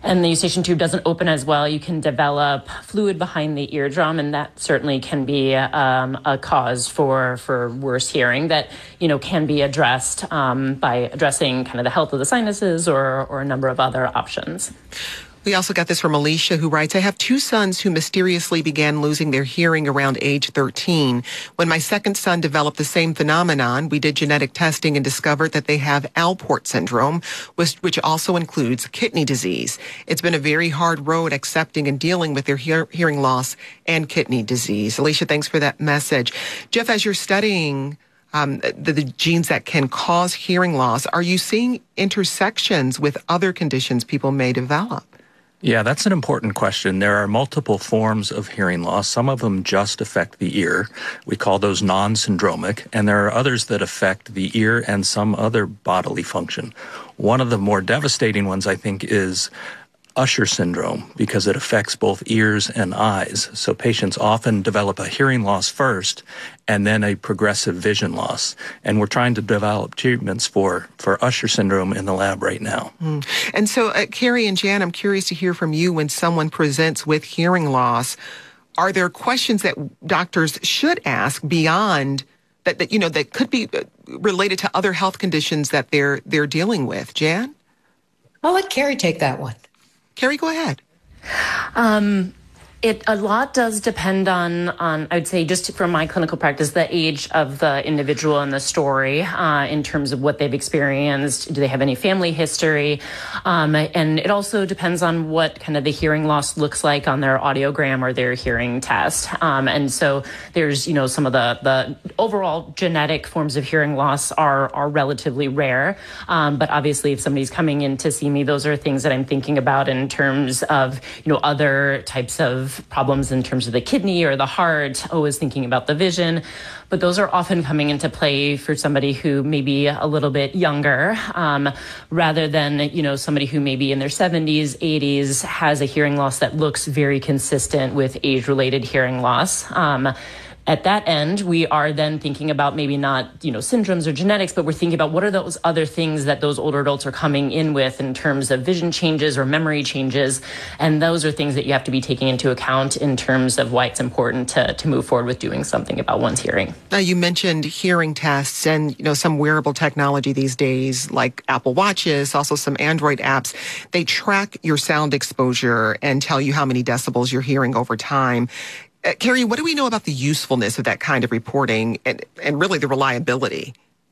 and the eustachian tube doesn't open as well, you can develop fluid behind the eardrum, and that certainly can be a cause for worse hearing that, can be addressed by addressing kind of the health of the sinuses or a number of other options. We also got this from Alicia, who writes, I have two sons who mysteriously began losing their hearing around age 13. When my second son developed the same phenomenon, we did genetic testing and discovered that they have Alport syndrome, which also includes kidney disease. It's been a very hard road accepting and dealing with their hearing loss and kidney disease. Alicia, thanks for that message. Jeff, as you're studying the genes that can cause hearing loss, are you seeing intersections with other conditions people may develop? Yeah, that's an important question. There are multiple forms of hearing loss. Some of them just affect the ear. We call those non-syndromic. And there are others that affect the ear and some other bodily function. One of the more devastating ones, I think, is Usher syndrome, because it affects both ears and eyes. So patients often develop a hearing loss first and then a progressive vision loss. And we're trying to develop treatments for Usher syndrome in the lab right now. And so, Carrie and Jan, I'm curious to hear from you when someone presents with hearing loss. Are there questions that doctors should ask beyond that could be related to other health conditions that they're dealing with? Jan? I'll let Carrie take that one. Carrie, go ahead. A lot does depend on I would say, just from my clinical practice, the age of the individual and the story in terms of what they've experienced. Do they have any family history? And it also depends on what kind of the hearing loss looks like on their audiogram or their hearing test. And so there's, some of the overall genetic forms of hearing loss are relatively rare. But obviously, if somebody's coming in to see me, those are things that I'm thinking about in terms of, other types of problems in terms of the kidney or the heart, always thinking about the vision. But those are often coming into play for somebody who may be a little bit younger, rather than, somebody who may be in their 70s, 80s, has a hearing loss that looks very consistent with age-related hearing loss. At that end, we are then thinking about maybe not, syndromes or genetics, but we're thinking about what are those other things that those older adults are coming in with in terms of vision changes or memory changes. And those are things that you have to be taking into account in terms of why it's important to move forward with doing something about one's hearing. Now, you mentioned hearing tests and, some wearable technology these days, like Apple Watches, also some Android apps. They track your sound exposure and tell you how many decibels you're hearing over time. Carrie, what do we know about the usefulness of that kind of reporting and really the reliability?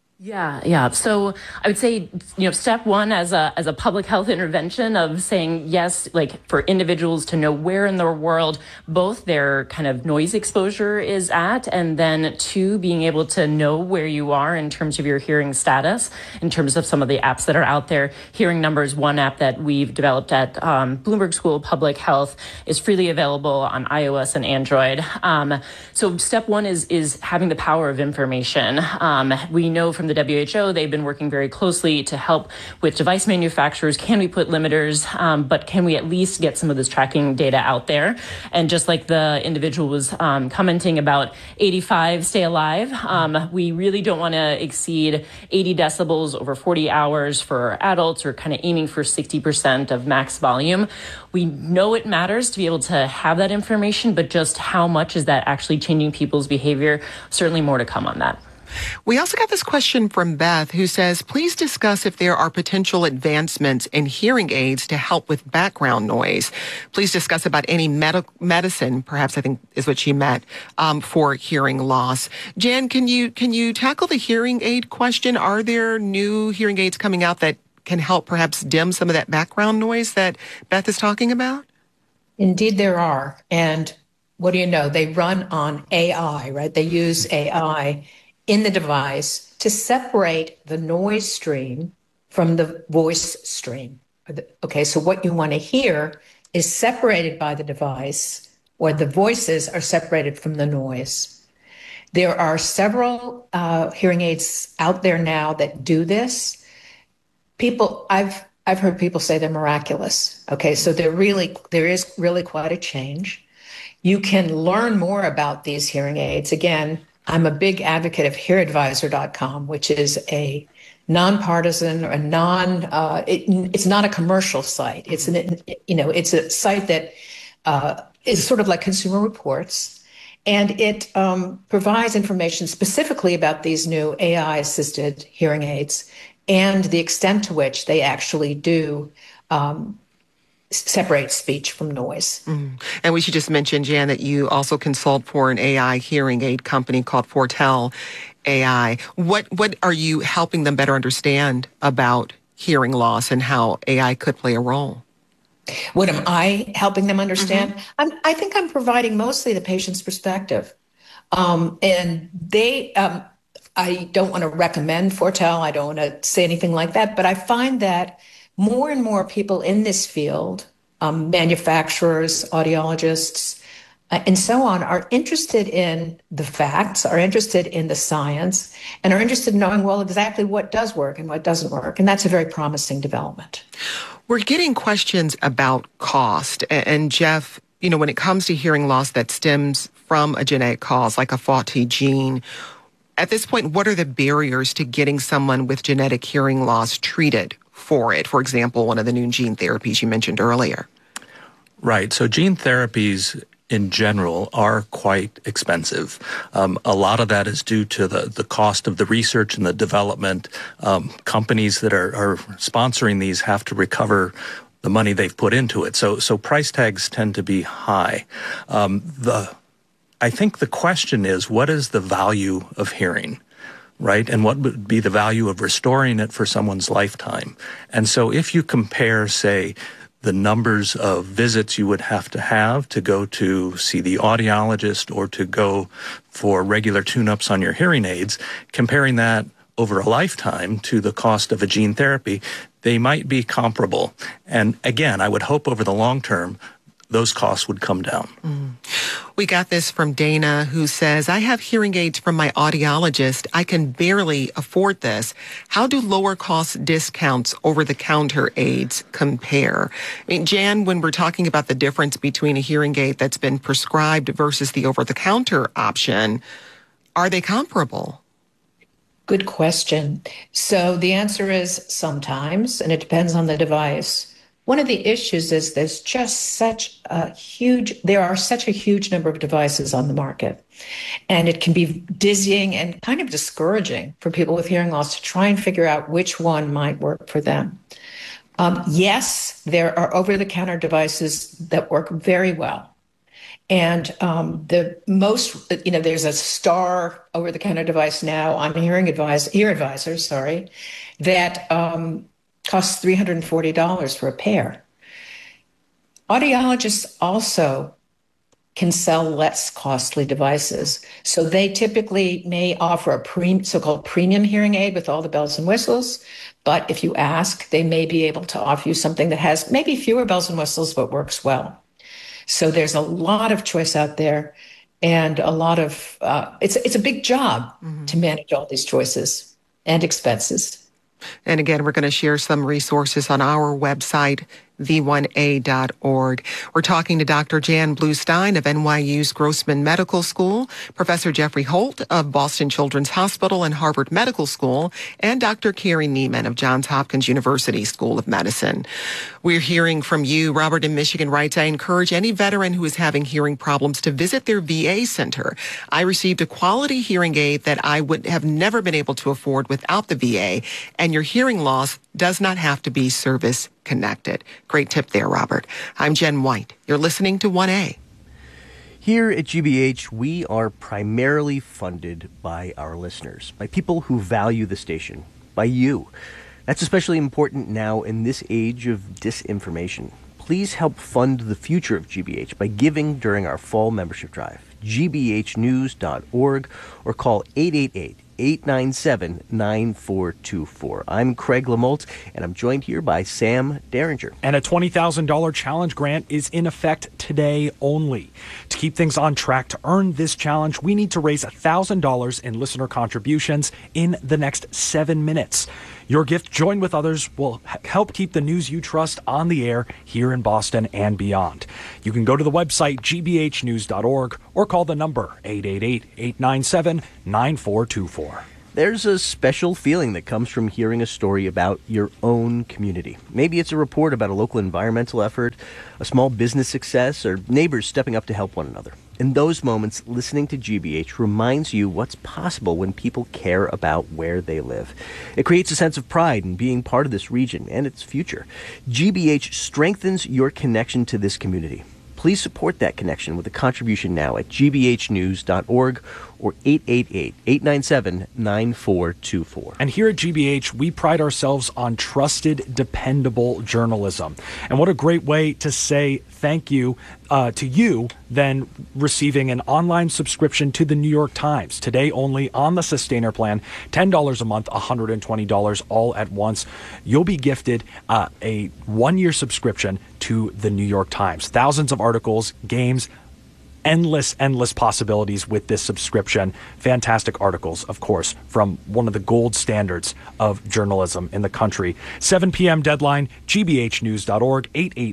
Yeah. So I would say, step one as a public health intervention of saying yes, like for individuals to know where in their world both their kind of noise exposure is at, and then two, being able to know where you are in terms of your hearing status, in terms of some of the apps that are out there. Hearing Number is one app that we've developed at Bloomberg School of Public Health, is freely available on iOS and Android. So step one is having the power of information. We know from the WHO, they've been working very closely to help with device manufacturers. Can we put limiters, but can we at least get some of this tracking data out there? And just like the individual was commenting about 85, stay alive, we really don't want to exceed 80 decibels over 40 hours for adults, or kind of aiming for 60% of max volume. We know it matters to be able to have that information, but just how much is that actually changing people's behavior? Certainly more to come on that. We also got this question from Beth, who says, please discuss if there are potential advancements in hearing aids to help with background noise. Please discuss about any medicine, perhaps I think is what she meant, for hearing loss. Jan, can you tackle the hearing aid question? Are there new hearing aids coming out that can help perhaps dim some of that background noise that Beth is talking about? Indeed, there are. And what do you know? They run on AI, right? They use AI in the device to separate the noise stream from the voice stream. Okay, so what you want to hear is separated by the device, or the voices are separated from the noise. There are several hearing aids out there now that do this. I've heard people say they're miraculous. Okay, so there is really quite a change. You can learn more about these hearing aids. Again, I'm a big advocate of HearAdvisor.com, which is a nonpartisan or it's not a commercial site. It's it's a site that is sort of like Consumer Reports, and it provides information specifically about these new AI-assisted hearing aids and the extent to which they actually do separate speech from noise. And we should just mention, Jan, that you also consult for an AI hearing aid company called Fortel AI. What are you helping them better understand about hearing loss and how AI could play a role? What am I helping them understand? I think I'm providing mostly the patient's perspective. And I don't want to recommend Fortel. I don't want to say anything like that. But I find that more and more people in this field, manufacturers, audiologists, and so on, are interested in the facts, are interested in the science, and are interested in knowing, well, exactly what does work and what doesn't work. And that's a very promising development. We're getting questions about cost. And Jeff, when it comes to hearing loss that stems from a genetic cause, like a faulty gene, at this point, what are the barriers to getting someone with genetic hearing loss treated for it? For example, one of the new gene therapies you mentioned earlier. Right. So gene therapies in general are quite expensive. A lot of that is due to the cost of the research and the development. Companies that are sponsoring these have to recover the money they've put into it. So price tags tend to be high. I think the question is, what is the value of hearing? Right? And what would be the value of restoring it for someone's lifetime? And so if you compare, say, the numbers of visits you would have to go to see the audiologist or to go for regular tune-ups on your hearing aids, comparing that over a lifetime to the cost of a gene therapy, they might be comparable. And again, I would hope over the long term, those costs would come down. We got this from Dana, who says, I have hearing aids from my audiologist. I can barely afford this. How do lower cost discounts over the counter aids compare? I mean, Jan, when we're talking about the difference between a hearing aid that's been prescribed versus the over the counter option, are they comparable? Good question. So the answer is sometimes, and it depends on the device. One of the issues is there are such a huge number of devices on the market, and it can be dizzying and kind of discouraging for people with hearing loss to try and figure out which one might work for them. Yes, there are over-the-counter devices that work very well. And there's a star over-the-counter device now on Ear Advisor, that costs $340 for a pair. Audiologists also can sell less costly devices. So they typically may offer a so-called premium hearing aid with all the bells and whistles. But if you ask, they may be able to offer you something that has maybe fewer bells and whistles, but works well. So there's a lot of choice out there, and a lot of it's a big job to manage all these choices and expenses. And again, we're going to share some resources on our website, v1a.org. We're talking to Dr. Jan Bluestein of NYU's Grossman Medical School, Professor Jeffrey Holt of Boston Children's Hospital and Harvard Medical School, and Dr. Carrie Neiman of Johns Hopkins University School of Medicine. We're hearing from you. Robert in Michigan writes, I encourage any veteran who is having hearing problems to visit their VA center. I received a quality hearing aid that I would have never been able to afford without the VA, and your hearing loss does not have to be service connected. Great tip there, Robert. I'm Jen White. You're listening to 1A. Here at GBH, we are primarily funded by our listeners, by people who value the station, by you. That's especially important now in this age of disinformation. Please help fund the future of GBH by giving during our fall membership drive. gbhnews.org or call 888-897-9424. I'm Craig Lamolt, and I'm joined here by Sam Derringer. And a $20,000 challenge grant is in effect today only. To keep things on track to earn this challenge, we need to raise $1,000 in listener contributions in the next 7 minutes. Your gift, joined with others, will help keep the news you trust on the air here in Boston and beyond. You can go to the website gbhnews.org or call the number 888-897-9424. There's a special feeling that comes from hearing a story about your own community. Maybe it's a report about a local environmental effort, a small business success, or neighbors stepping up to help one another. In those moments, listening to GBH reminds you what's possible when people care about where they live. It creates a sense of pride in being part of this region and its future. GBH strengthens your connection to this community. Please support that connection with a contribution now at gbhnews.org or 888-897-9424. And here at GBH, we pride ourselves on trusted, dependable journalism. And what a great way to say thank you to you than receiving an online subscription to the New York Times. Today only on the Sustainer plan, $10 a month, $120 all at once. You'll be gifted a one-year subscription to the New York Times. Thousands of articles, games, endless possibilities with this subscription. Fantastic articles, of course, from one of the gold standards of journalism in the country. 7 p.m. deadline, gbhnews.org,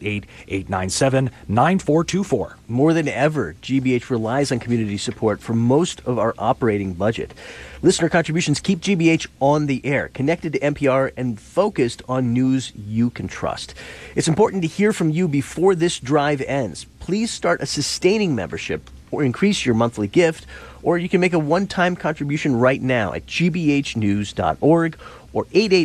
888-897-9424. More than ever, GBH relies on community support for most of our operating budget. Listener contributions keep GBH on the air, connected to NPR, and focused on news you can trust. It's important to hear from you before this drive ends. Please start a sustaining membership or increase your monthly gift, or you can make a one-time contribution right now at gbhnews.org or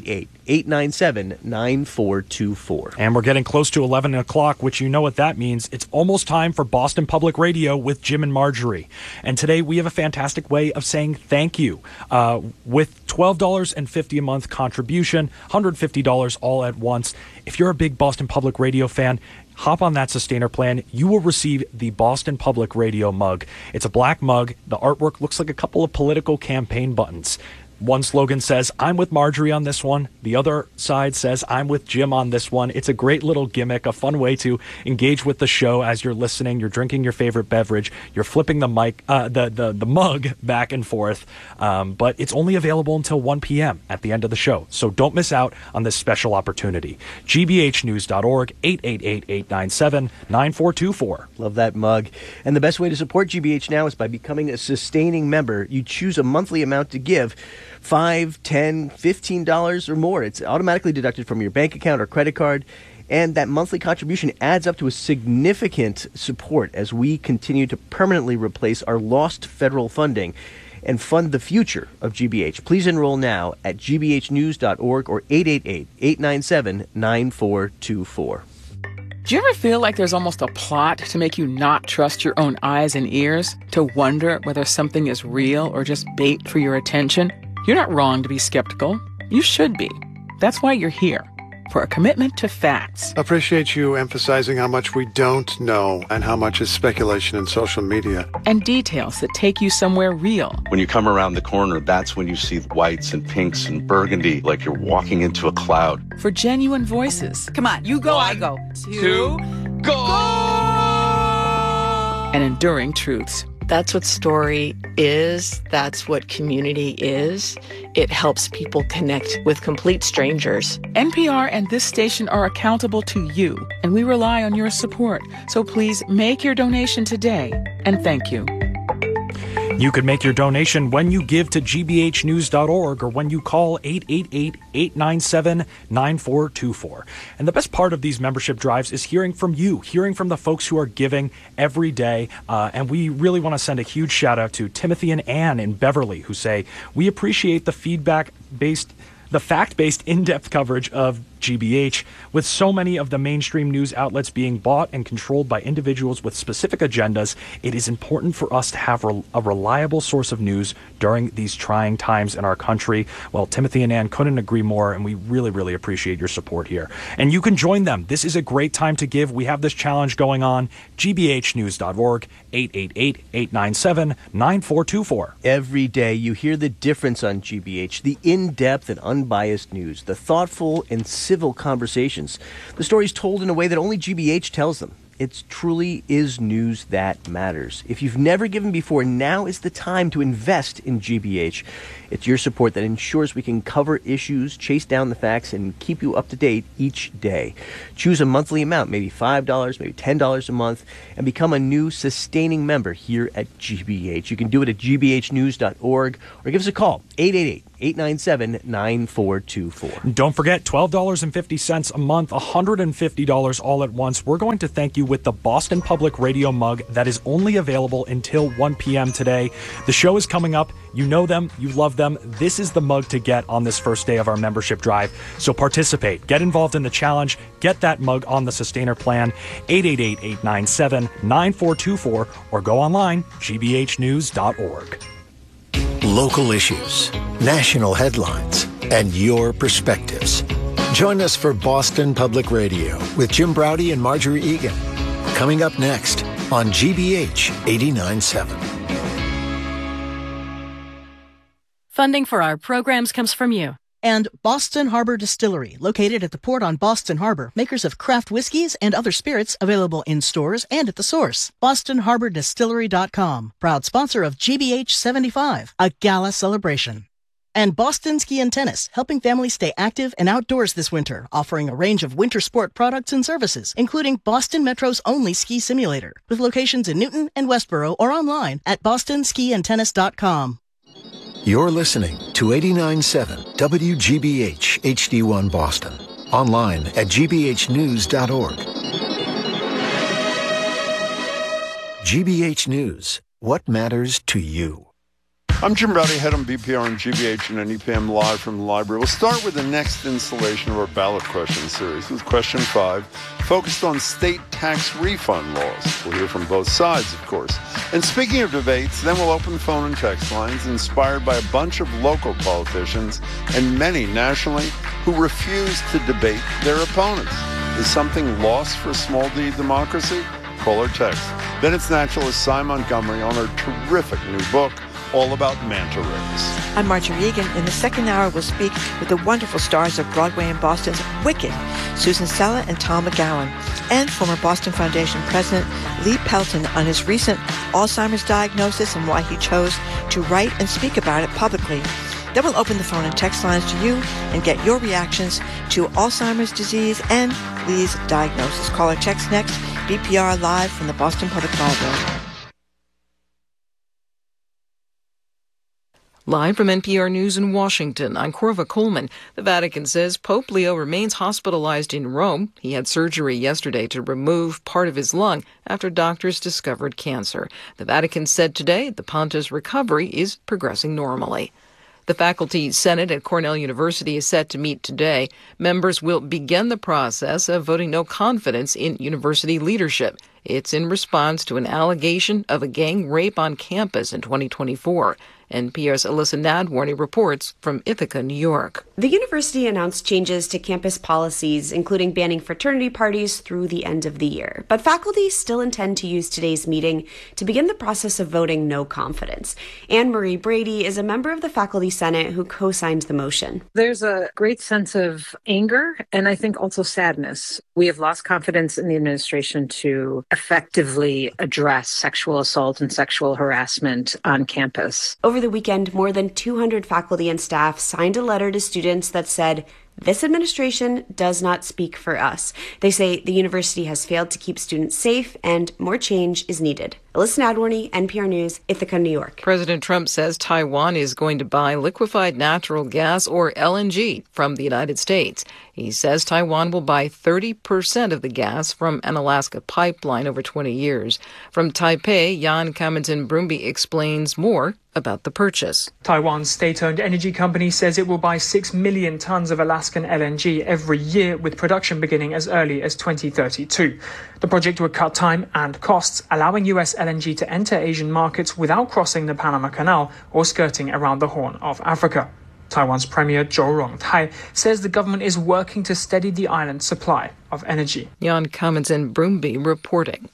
888-897-9424. And we're getting close to 11 o'clock, which you know what that means. It's almost time for Boston Public Radio with Jim and Marjorie. And today we have a fantastic way of saying thank you. With $12.50 a month contribution, $150 all at once. If you're a big Boston Public Radio fan, hop on that Sustainer plan. You will receive the Boston Public Radio mug. It's a black mug. The artwork looks like a couple of political campaign buttons. One slogan says, "I'm with Marjorie on this one." The other side says, "I'm with Jim on this one." It's a great little gimmick, a fun way to engage with the show as you're listening. You're drinking your favorite beverage. You're flipping the mic, the mug back and forth. But it's only available until 1 p.m. at the end of the show. So don't miss out on this special opportunity. gbhnews.org, 888-897-9424. Love that mug. And the best way to support GBH now is by becoming a sustaining member. You choose a monthly amount to give. $5, $10, $15 or more. It's automatically deducted from your bank account or credit card, and that monthly contribution adds up to a significant support as we continue to permanently replace our lost federal funding and fund the future of GBH. Please enroll now at gbhnews.org or 888-897-9424. Do you ever feel like there's almost a plot to make you not trust your own eyes and ears? To wonder whether something is real or just bait for your attention? You're not wrong to be skeptical. You should be. That's why you're here, for a commitment to facts. Appreciate you emphasizing how much we don't know and how much is speculation in social media. And details that take you somewhere real. When you come around the corner, that's when you see whites and pinks and burgundy, like you're walking into a cloud. For genuine voices. Come on, you go, I go. 2, go! And enduring truths. That's what story is. That's what community is. It helps people connect with complete strangers. NPR and this station are accountable to you, and we rely on your support. So please make your donation today, and thank you. You can make your donation when you give to gbhnews.org or when you call 888-897-9424. And the best part of these membership drives is hearing from you, hearing from the folks who are giving every day. And we really want to send a huge shout out to Timothy and Ann in Beverly, who say, "We appreciate the fact-based in-depth coverage of GBH. With so many of the mainstream news outlets being bought and controlled by individuals with specific agendas, it is important for us to have a reliable source of news during these trying times in our country." Well, Timothy and Ann couldn't agree more, and we really, really appreciate your support here. And you can join them. This is a great time to give. We have this challenge going on. gbhnews.org, 888-897-9424. Every day you hear the difference on GBH, the in-depth and unbiased news, the thoughtful and civil conversations, the stories told in a way that only GBH tells them. It truly is news that matters. If you've never given before, now is the time to invest in GBH. It's your support that ensures we can cover issues, chase down the facts, and keep you up to date each day. Choose a monthly amount, maybe $5, maybe $10 a month, and become a new sustaining member here at GBH. You can do it at gbhnews.org or give us a call, 888-897-9424. Don't forget, $12.50 a month, $150 all at once. We're going to thank you with the Boston Public Radio mug that is only available until 1 p.m. today. The show is coming up. You know them. You love them. This is the mug to get on this first day of our membership drive. So participate. Get involved in the challenge. Get that mug on the Sustainer plan, 888-897-9424, or go online, gbhnews.org. Local issues, national headlines, and your perspectives. Join us for Boston Public Radio with Jim Braude and Marjorie Egan. Coming up next on GBH 89.7. Funding for our programs comes from you. And Boston Harbor Distillery, located at the port on Boston Harbor, makers of craft whiskeys and other spirits available in stores and at the source. BostonHarborDistillery.com, proud sponsor of GBH 75, a gala celebration. And Boston Ski and Tennis, helping families stay active and outdoors this winter, offering a range of winter sport products and services, including Boston Metro's only ski simulator, with locations in Newton and Westboro or online at bostonskiandtennis.com. You're listening to 89.7 WGBH HD1 Boston. Online at gbhnews.org. GBH News. What matters to you? I'm Jim Braude, head on BPR and GBH and NEPM live from the library. We'll start with the next installation of our ballot question series with question 5, focused on state tax refund laws. We'll hear from both sides, of course. And speaking of debates, then we'll open phone and text lines inspired by a bunch of local politicians and many nationally who refuse to debate their opponents. Is something lost for small d democracy? Call or text. Then it's naturalist Cy Montgomery on her terrific new book, all about manta rays. I'm Marjorie Egan. In the second hour, we'll speak with the wonderful stars of Broadway and Boston's Wicked, Susan Sella and Tom McGowan, and former Boston Foundation President Lee Pelton on his recent Alzheimer's diagnosis and why he chose to write and speak about it publicly. Then we'll open the phone and text lines to you and get your reactions to Alzheimer's disease and Lee's diagnosis. Call or text next. BPR live from the Boston Public Library. Live from NPR News in Washington, I'm Corva Coleman. The Vatican says Pope Leo remains hospitalized in Rome. He had surgery yesterday to remove part of his lung after doctors discovered cancer. The Vatican said today the Pontiff's recovery is progressing normally. The Faculty Senate at Cornell University is set to meet today. Members will begin the process of voting no confidence in university leadership. It's in response to an allegation of a gang rape on campus in 2024. NPR's Alyssa Nadworny reports from Ithaca, New York. The university announced changes to campus policies, including banning fraternity parties through the end of the year. But faculty still intend to use today's meeting to begin the process of voting no confidence. Anne Marie Brady is a member of the Faculty Senate who co-signed the motion. There's a great sense of anger and I think also sadness. We have lost confidence in the administration to effectively address sexual assault and sexual harassment on campus. Over the weekend, more than 200 faculty and staff signed a letter to students that said, "This administration does not speak for us." They say the university has failed to keep students safe and more change is needed. Alyssa Nadworny, NPR News, Ithaca, New York. President Trump says Taiwan is going to buy liquefied natural gas, or LNG, from the United States. He says Taiwan will buy 30% of the gas from an Alaska pipeline over 20 years. From Taipei, Jan Kaminton-Brumby explains more about the purchase. Taiwan's state-owned energy company says it will buy 6 million tons of Alaskan LNG every year, with production beginning as early as 2032. The project would cut time and costs, allowing U.S. LNG to enter Asian markets without crossing the Panama Canal or skirting around the Horn of Africa. Taiwan's Premier Zhou Rongtai says the government is working to steady the island's supply of energy. Jan Kaminton-Brumby reporting.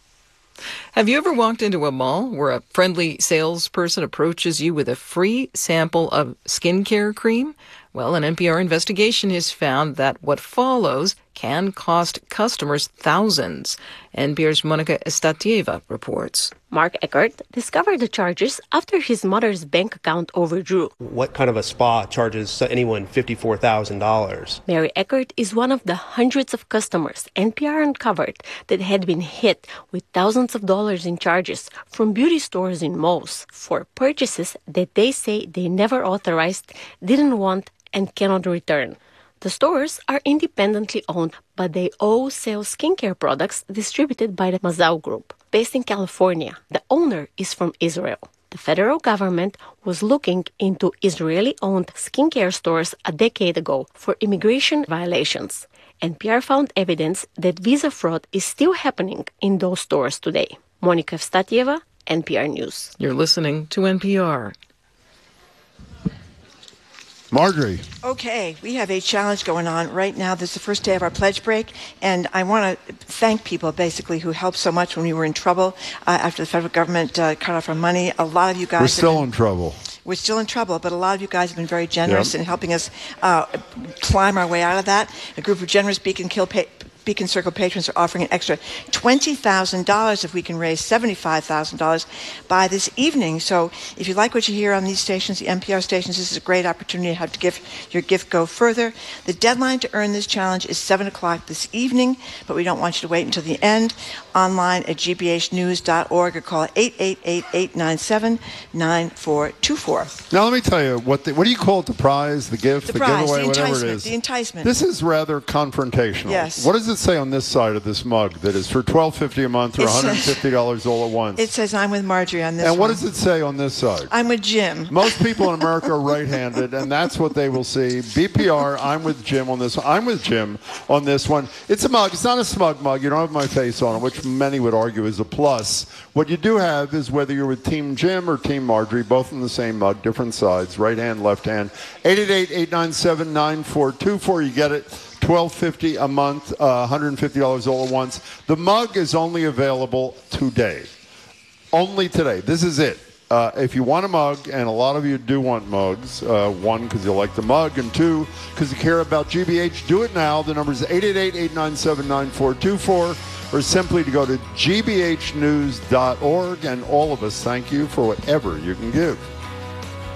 Have you ever walked into a mall where a friendly salesperson approaches you with a free sample of skincare cream? Well, an NPR investigation has found that what follows can cost customers thousands. NPR's Monica Estatieva reports. Mark Eckert discovered the charges after his mother's bank account overdrew. What kind of a spa charges anyone $54,000? Mary Eckert is one of the hundreds of customers NPR uncovered that had been hit with thousands of dollars in charges from beauty stores in malls for purchases that they say they never authorized, didn't want, and cannot return. The stores are independently owned, but they all sell skincare products distributed by the Mazau Group. Based in California, the owner is from Israel. The federal government was looking into Israeli-owned skincare stores a decade ago for immigration violations. NPR found evidence that visa fraud is still happening in those stores today. Monica Evstatieva, NPR News. You're listening to NPR. Marjorie. Okay, we have a challenge going on right now. This is the first day of our pledge break, and I want to thank people basically who helped so much when we were in trouble after the federal government cut off our money. A lot of you guys... We're still in trouble. We're still in trouble, but a lot of you guys have been very generous in helping us climb our way out of that. A group of generous Beacon Circle patrons are offering an extra $20,000 if we can raise $75,000 by this evening. So if you like what you hear on these stations, the NPR stations, this is a great opportunity to have to give your gift go further. The deadline to earn this challenge is 7 o'clock this evening, but we don't want you to wait until the end. Online at gbhnews.org or call 888-897-9424. Now let me tell you, what do you call it, the prize, the gift, the prize, giveaway, the whatever it is? The enticement. This is rather confrontational. Yes. What does it say on this side of this mug that is for $12.50 a month or $150 all at once? It says, I'm with Marjorie on this And what one. does it say on this side? I'm with Jim. Most people in America are right-handed, and that's what they will see. BPR, I'm with Jim on this one. I'm with Jim on this one. It's a mug. It's not a smug mug. You don't have my face on it, which many would argue is a plus. What you do have is whether you're with Team Jim or Team Marjorie, both in the same mug, different sides, right hand, left hand. 888-897-9424. You get it. $12.50 a month, $150 all at once. The mug is only available today. Only today. This is it. If you want a mug, and a lot of you do want mugs, one, because you like the mug, and two, because you care about GBH, do it now. The number is 888-897-9424, or simply to go to gbhnews.org, and all of us thank you for whatever you can give.